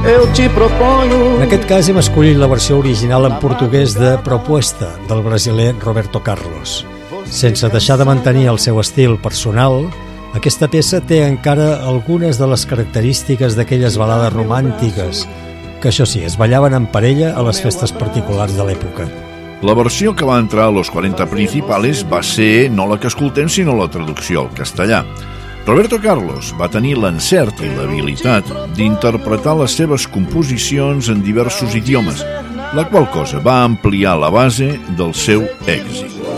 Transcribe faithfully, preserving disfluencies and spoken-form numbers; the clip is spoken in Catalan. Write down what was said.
eu te proponho. En aquest cas hem escollit la versió original en portuguès de Proposta, del brasiler Roberto Carlos. Sense deixar de mantenir el seu estil personal, aquesta peça té encara algunes de les característiques d'aquelles balades romàntiques que, això sí, es ballaven en parella a les festes particulars de l'època. La versió que va entrar a los cuarenta principales va ser no la que escoltem, sinó la traducció al castellà. Roberto Carlos va tenir l'encert i l'habilitat d'interpretar les seves composicions en diversos idiomes, la qual cosa va ampliar la base del seu èxit.